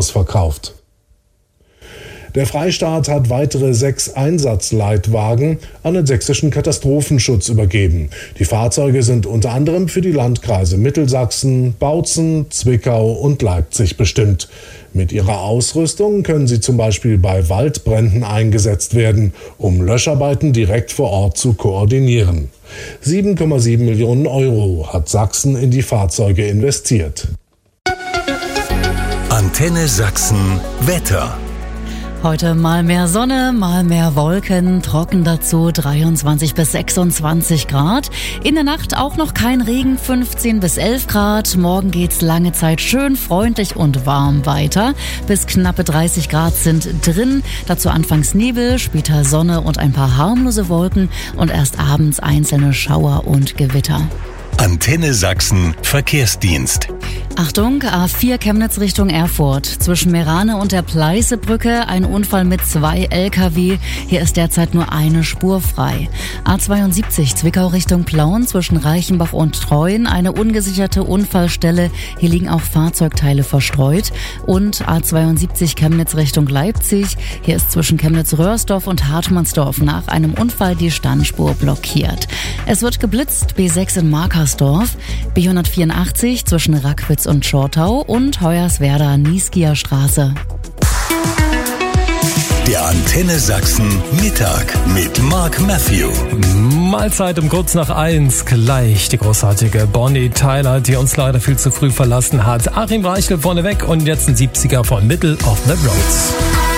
ausverkauft. Der Freistaat hat weitere 6 Einsatzleitwagen an den sächsischen Katastrophenschutz übergeben. Die Fahrzeuge sind unter anderem für die Landkreise Mittelsachsen, Bautzen, Zwickau und Leipzig bestimmt. Mit ihrer Ausrüstung können sie zum Beispiel bei Waldbränden eingesetzt werden, um Löscharbeiten direkt vor Ort zu koordinieren. 7,7 Millionen Euro hat Sachsen in die Fahrzeuge investiert. Antenne Sachsen Wetter. Heute mal mehr Sonne, mal mehr Wolken, trocken dazu 23 bis 26 Grad. In der Nacht auch noch kein Regen, 15 bis 11 Grad. Morgen geht's lange Zeit schön freundlich und warm weiter. Bis knappe 30 Grad sind drin. Dazu anfangs Nebel, später Sonne und ein paar harmlose Wolken und erst abends einzelne Schauer und Gewitter. Antenne Sachsen Verkehrsdienst. Achtung, A4 Chemnitz Richtung Erfurt. Zwischen Merane und der Pleißebrücke ein Unfall mit 2 LKW. Hier ist derzeit nur eine Spur frei. A72 Zwickau Richtung Plauen zwischen Reichenbach und Treuen. Eine ungesicherte Unfallstelle. Hier liegen auch Fahrzeugteile verstreut. Und A72 Chemnitz Richtung Leipzig. Hier ist zwischen Chemnitz-Röhrsdorf und Hartmannsdorf nach einem Unfall die Standspur blockiert. Es wird geblitzt, B6 in Markersdorf, B184 zwischen Rackwitz und Schortau und Hoyerswerda-Niesgier Straße. Der Antenne Sachsen Mittag mit Mark Matthew. Mahlzeit um kurz nach 1. Gleich die großartige Bonnie Tyler, die uns leider viel zu früh verlassen hat. Achim Reichel vorneweg und jetzt ein 70er von Middle of the Roads.